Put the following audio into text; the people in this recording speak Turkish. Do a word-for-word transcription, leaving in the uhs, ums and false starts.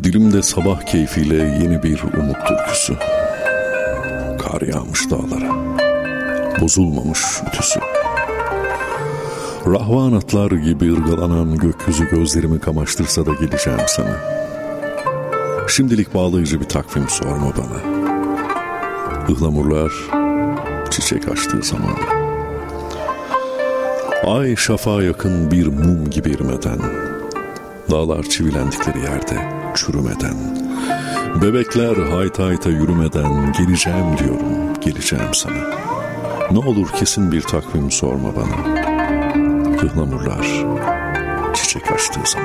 Dilimde sabah keyfiyle yeni bir umut türküsü. Kar yağmış dağlara, bozulmamış ütüsü. Rahvan atlar gibi ırgalanan gökyüzü gözlerimi kamaştırsa da geleceğim sana. Şimdilik bağlayıcı bir takvim sorma bana. Ihlamurlar çiçek açtığı zaman. Ay şafağa yakın bir mum gibi erimeden, dağlar çivilendikleri yerde çürümeden, bebekler hayta hayta yürümeden geleceğim diyorum, geleceğim sana. Ne olur kesin bir takvim sorma bana. Ihlamurlar çiçek açtığı zaman.